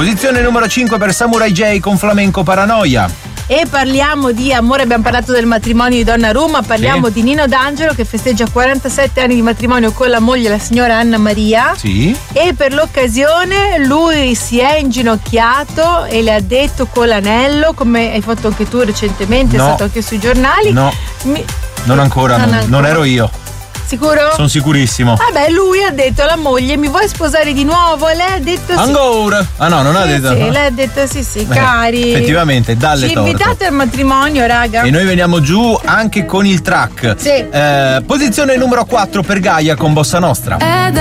Posizione numero 5 per Samurai J con Flamenco Paranoia. E parliamo di amore, abbiamo parlato del matrimonio di Donnarumma, parliamo di Nino D'Angelo che festeggia 47 anni di matrimonio con la moglie, la signora Anna Maria. Sì. E per l'occasione lui si è inginocchiato e le ha detto con l'anello, come hai fatto anche tu recentemente, No. è stato anche sui giornali. No, non ancora, non ero io. Sicuro? Sono sicurissimo. Vabbè, lui ha detto alla moglie: mi vuoi sposare di nuovo? E lei ha detto sì. Ancora? Ah no, non ha detto. Sì, lei ha detto sì, cari. Effettivamente, dalle Ci torte. invitate al matrimonio, raga. E noi veniamo giù anche con il track. Sì. Posizione numero 4 per Gaia con Bossa Nostra.